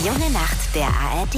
Die junge Nacht der ARD.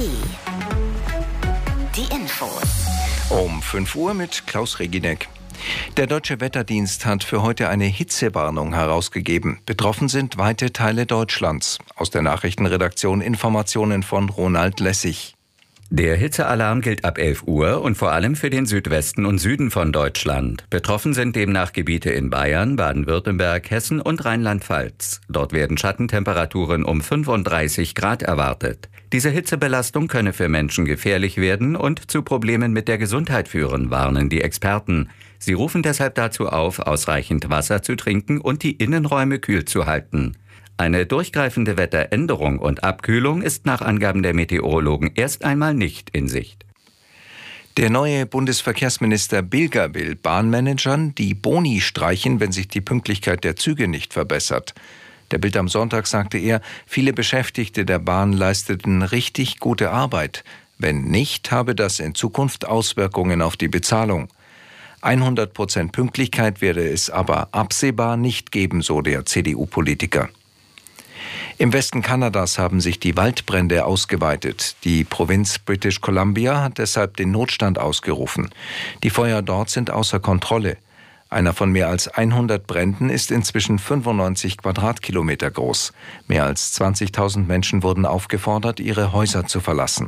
Die Infos. Um 5 Uhr mit Klaus Reginek. Der Deutsche Wetterdienst hat für heute eine Hitzewarnung herausgegeben. Betroffen sind weite Teile Deutschlands. Aus der Nachrichtenredaktion Informationen von Ronald Lessig. Der Hitzealarm gilt ab 11 Uhr und vor allem für den Südwesten und Süden von Deutschland. Betroffen sind demnach Gebiete in Bayern, Baden-Württemberg, Hessen und Rheinland-Pfalz. Dort werden Schattentemperaturen um 35 Grad erwartet. Diese Hitzebelastung könne für Menschen gefährlich werden und zu Problemen mit der Gesundheit führen, warnen die Experten. Sie rufen deshalb dazu auf, ausreichend Wasser zu trinken und die Innenräume kühl zu halten. Eine durchgreifende Wetteränderung und Abkühlung ist nach Angaben der Meteorologen erst einmal nicht in Sicht. Der neue Bundesverkehrsminister Bilger will Bahnmanagern die Boni streichen, wenn sich die Pünktlichkeit der Züge nicht verbessert. Der Bild am Sonntag sagte er, viele Beschäftigte der Bahn leisteten richtig gute Arbeit. Wenn nicht, habe das in Zukunft Auswirkungen auf die Bezahlung. 100% Pünktlichkeit werde es aber absehbar nicht geben, so der CDU-Politiker. Im Westen Kanadas haben sich die Waldbrände ausgeweitet. Die Provinz British Columbia hat deshalb den Notstand ausgerufen. Die Feuer dort sind außer Kontrolle. Einer von mehr als 100 Bränden ist inzwischen 95 Quadratkilometer groß. Mehr als 20.000 Menschen wurden aufgefordert, ihre Häuser zu verlassen.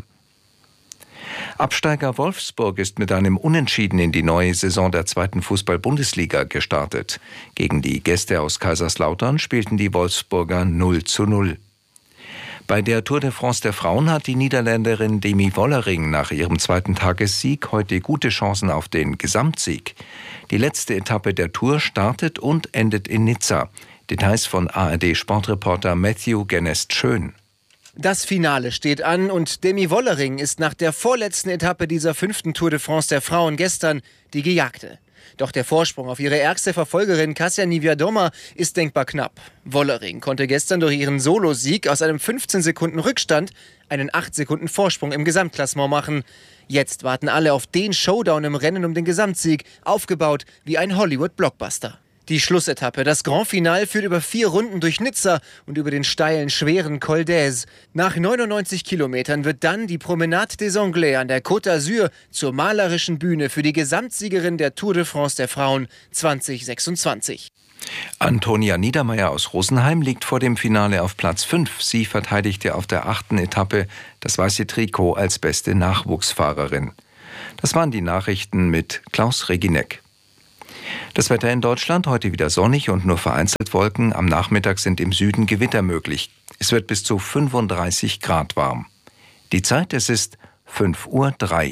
Absteiger Wolfsburg ist mit einem Unentschieden in die neue Saison der 2. Fußball-Bundesliga gestartet. Gegen die Gäste aus Kaiserslautern spielten die Wolfsburger 0:0. Bei der Tour de France der Frauen hat die Niederländerin Demi Vollering nach ihrem zweiten Tagessieg heute gute Chancen auf den Gesamtsieg. Die letzte Etappe der Tour startet und endet in Nizza. Details von ARD-Sportreporter Matthew Genest-Schön. Das Finale steht an und Demi Vollering ist nach der vorletzten Etappe dieser 5. Tour de France der Frauen gestern die Gejagte. Doch der Vorsprung auf ihre ärgste Verfolgerin Kasia Niewiadoma ist denkbar knapp. Vollering konnte gestern durch ihren Solosieg aus einem 15 Sekunden Rückstand einen 8 Sekunden Vorsprung im Gesamtklassement machen. Jetzt warten alle auf den Showdown im Rennen um den Gesamtsieg, aufgebaut wie ein Hollywood-Blockbuster. Die Schlussetappe, das Grand Finale, führt über 4 Runden durch Nizza und über den steilen, schweren Col d'Aise. Nach 99 Kilometern wird dann die Promenade des Anglais an der Côte d'Azur zur malerischen Bühne für die Gesamtsiegerin der Tour de France der Frauen 2026. Antonia Niedermeyer aus Rosenheim liegt vor dem Finale auf Platz 5. Sie verteidigte auf der 8. Etappe das weiße Trikot als beste Nachwuchsfahrerin. Das waren die Nachrichten mit Klaus Reginek. Das Wetter in Deutschland, heute wieder sonnig und nur vereinzelt Wolken. Am Nachmittag sind im Süden Gewitter möglich. Es wird bis zu 35 Grad warm. Die Zeit, es ist 5:03 Uhr.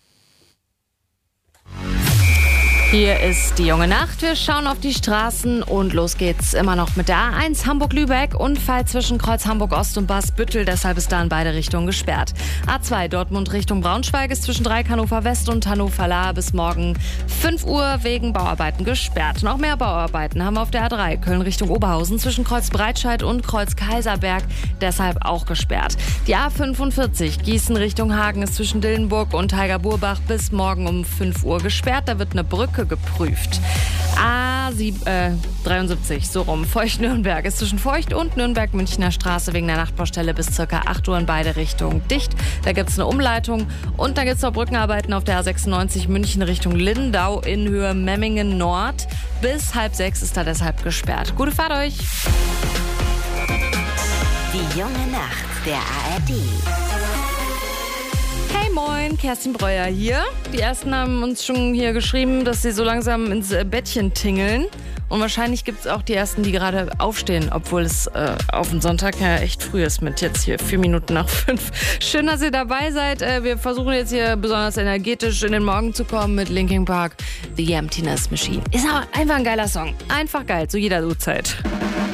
Hier ist die junge Nacht. Wir schauen auf die Straßen und los geht's immer noch mit der A1 Hamburg-Lübeck. Unfall zwischen Kreuz Hamburg-Ost und Bad-Büttel, deshalb ist da in beide Richtungen gesperrt. A2 Dortmund Richtung Braunschweig ist zwischen Dreieck Hannover West und Hannover Lahr bis morgen 5 Uhr wegen Bauarbeiten gesperrt. Noch mehr Bauarbeiten haben wir auf der A3 Köln Richtung Oberhausen zwischen Kreuz Breitscheid und Kreuz Kaiserberg, deshalb auch gesperrt. Die A45 Gießen Richtung Hagen ist zwischen Dillenburg und Heiger-Burbach bis morgen um 5 Uhr gesperrt. Da wird eine Brücke geprüft. A73, so rum. Feucht-Nürnberg ist zwischen Feucht und Nürnberg-Münchner Straße wegen der Nachtbaustelle bis ca. 8 Uhr in beide Richtungen dicht. Da gibt es eine Umleitung und da gibt es noch Brückenarbeiten auf der A96 München Richtung Lindau in Höhe Memmingen Nord. Bis 5:30 ist da deshalb gesperrt. Gute Fahrt euch! Die junge Nacht der ARD. Hey moin, Kerstin Breuer hier. Die ersten haben uns schon hier geschrieben, dass sie so langsam ins Bettchen tingeln. Und wahrscheinlich gibt es auch die ersten, die gerade aufstehen, obwohl es auf den Sonntag ja echt früh ist mit jetzt hier 4 Minuten nach 5. Schön, dass ihr dabei seid. Wir versuchen jetzt hier besonders energetisch in den Morgen zu kommen mit Linkin Park, The Emptiness Machine. Ist aber einfach ein geiler Song. Einfach geil, zu jeder Uhrzeit.